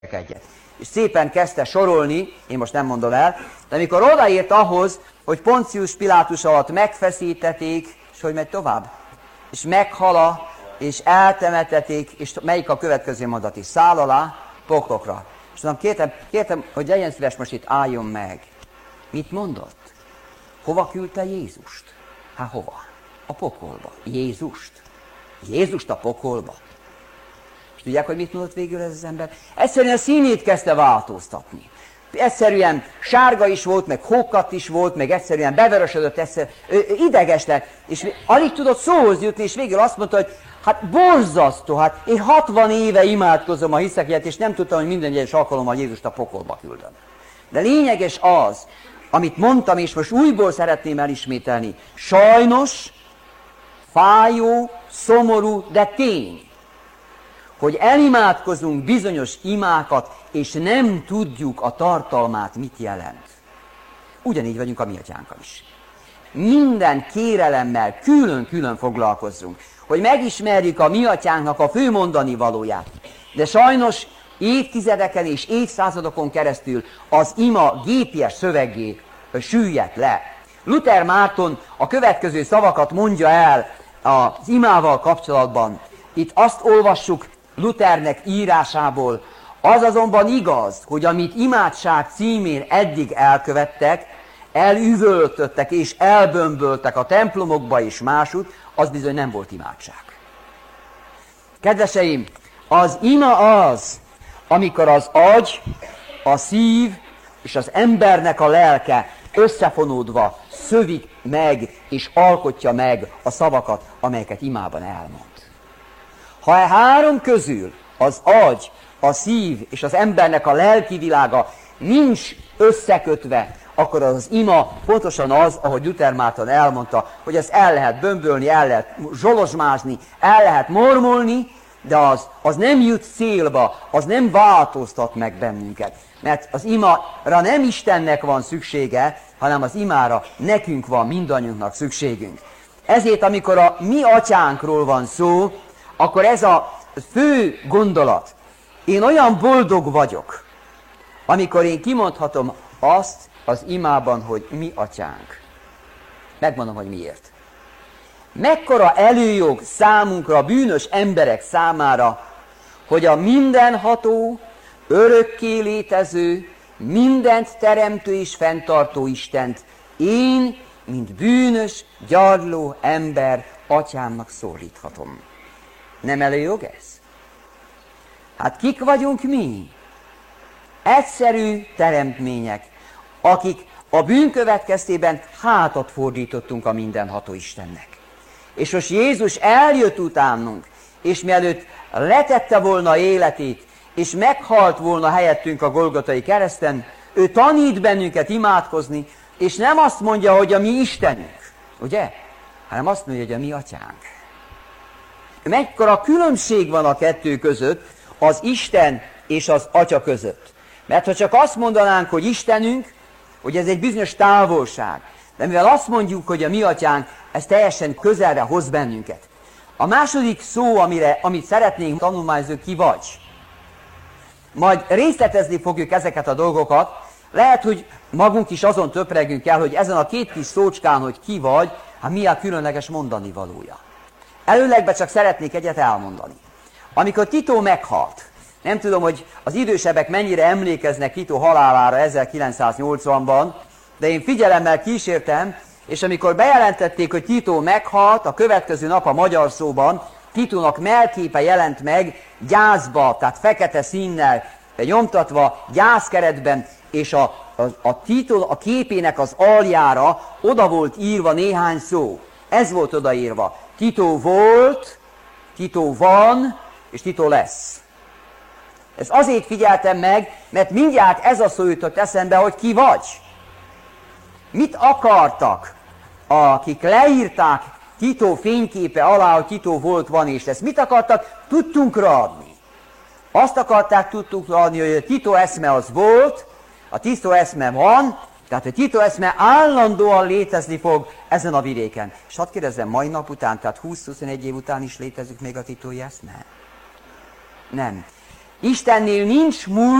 egyet. És szépen kezdte sorolni, én most nem mondom el, de amikor odaért ahhoz, hogy Poncius Pilátus alatt megfeszítették, és hogy megy tovább? És meghala, és eltemetették, és melyik a következő mondat is? Száll alá, poklokra. És mondom, kértem, hogy legyen szíves, most itt álljon meg. Mit mondott? Hova küldte Jézust? Hát hova? A pokolba. Jézust? Jézust a pokolba? És tudják, hogy mit mondott végül ez az ember? Egyszerűen a színét kezdte változtatni. Egyszerűen sárga is volt, meg hókat is volt, meg egyszerűen bevörösödött, ideges lett, és alig tudott szóhoz jutni, és végül azt mondta, hogy hát borzasztó, hát én 60 éve imádkozom a hiszekért, és nem tudtam, hogy minden egyes alkalommal Jézust a pokolba küldöm. De lényeges az, amit mondtam, és most újból szeretném elismételni, sajnos, fájó, szomorú, de tény, hogy elimádkozunk bizonyos imákat, és nem tudjuk a tartalmát, mit jelent. Ugyanígy vagyunk a mi atyánkkal is. Minden kérelemmel külön-külön foglalkozzunk, hogy megismerjük a mi atyánknak a fő mondani valóját. De sajnos évtizedeken és évszázadokon keresztül az ima gépies szöveggé süllyedt le. Luther Márton a következő szavakat mondja el az imával kapcsolatban. Itt azt olvassuk Luthernek írásából, az azonban igaz, hogy amit imádság címén eddig elkövettek, elüvöltöttek és elbömböltek a templomokba és másút, az bizony nem volt imádság. Kedveseim, az ima az, amikor az agy, a szív és az embernek a lelke összefonódva szövik meg és alkotja meg a szavakat, amelyeket imában elmond. Ha e három közül az agy, a szív és az embernek a lelki világa nincs összekötve, akkor az ima pontosan az, ahogy Luther Márton elmondta, hogy ezt el lehet bömbölni, el lehet zsolozsmázni, el lehet mormolni, de az nem jut célba, az nem változtat meg bennünket. Mert az imára nem Istennek van szüksége, hanem az imára nekünk van, mindannyiunknak szükségünk. Ezért, amikor a mi atyánkról van szó, akkor ez a fő gondolat. Én olyan boldog vagyok, amikor én kimondhatom azt az imában, hogy mi atyánk. Megmondom, hogy miért. Mekkora előjog számunkra, bűnös emberek számára, hogy a mindenható, örökké létező, mindent teremtő és fenntartó Istent én, mint bűnös, gyarló ember atyámnak szólíthatom. Nem előjog ez? Hát kik vagyunk mi? Egyszerű teremtmények, akik a bűn következtében hátat fordítottunk a mindenható Istennek. És most Jézus eljött utánunk, és mielőtt letette volna életét, és meghalt volna helyettünk a Golgotai kereszten, ő tanít bennünket imádkozni, és nem azt mondja, hogy a mi Istenünk, ugye? Hanem azt mondja, hogy a mi atyánk. Mekkora különbség van a kettő között, az Isten és az Atya között. Mert ha csak azt mondanánk, hogy Istenünk, hogy ez egy bizonyos távolság, de mivel azt mondjuk, hogy a mi atyánk, ez teljesen közelre hoz bennünket. A második szó, amit szeretnénk tanulmányozni, ki vagy. Majd részletezni fogjuk ezeket a dolgokat. Lehet, hogy magunk is azon töpregünk el, hogy ezen a két kis szócskán, hogy ki vagy, hát mi a különleges mondani valója. Előlegben csak szeretnék egyet elmondani. Amikor Tito meghalt, nem tudom, hogy az idősebbek mennyire emlékeznek Tito halálára 1980-ban, de én figyelemmel kísértem, és amikor bejelentették, hogy Tito meghalt, a következő nap a Magyar Szóban Titónak mellképe jelent meg gyászba, tehát fekete színnel nyomtatva, gyászkeretben, és a Tito a képének az aljára oda volt írva néhány szó. Ez volt odaírva. Tito volt, Tito van, és Tito lesz. Ezt azért figyeltem meg, mert mindjárt ez a szó jutott eszembe, hogy ki vagy. Mit akartak, akik leírták Tito fényképe alá, hogy Tito volt, van és lesz? Mit akartak tudtunkra adni? Azt akarták tudtunkra adni, hogy a Tito eszme az volt, a Tito eszme van, tehát a Tito eszme állandóan létezni fog ezen a vidéken. És hadd kérdezzem, mai nap után, tehát 20-21 év után is létezik még a Titói eszme? Nem. Istennél nincs múlt,